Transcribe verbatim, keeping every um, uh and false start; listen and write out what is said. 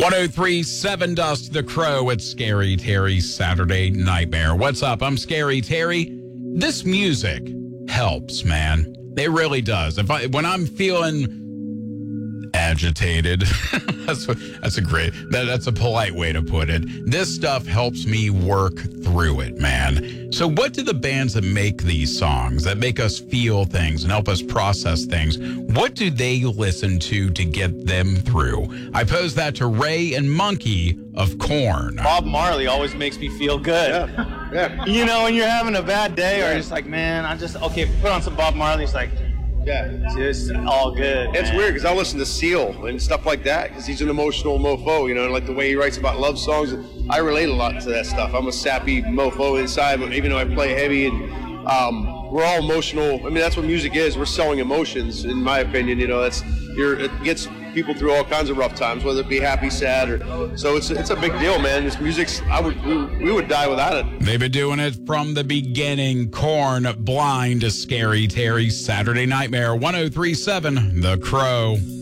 oh three point seven Dust the Crow at Scary Terry's Saturday Nightmare. What's up? I'm Scary Terry. This music helps, man. It really does. If I when I'm feeling agitated, that's what, that's a great that, that's a polite way to put it. This stuff helps me work through it, man. So what do the bands that make these songs, that make us feel things and help us process things, what do they listen to to get them through? I pose that to Ray and Monkey of Korn. Bob Marley always makes me feel good. Yeah. Yeah. You know, when you're having a bad day or just like, man, I just, okay, put on some Bob Marley. It's like, Yeah. just all good. It's man. weird because I listen to Seal and stuff like that because he's an emotional mofo, you know, like the way he writes about love songs. I relate a lot to that stuff. I'm a sappy mofo inside, but even though I play heavy and um, we're all emotional. I mean, that's what music is. We're selling emotions, in my opinion. You know, that's you're, it gets people through all kinds of rough times, whether it be happy, sad, or so. It's it's a big deal, man. This music's I would we, we would die without it. They've been doing it from the beginning. Korn, Blind to Scary Terry's Saturday Nightmare. one oh three point seven The Crow.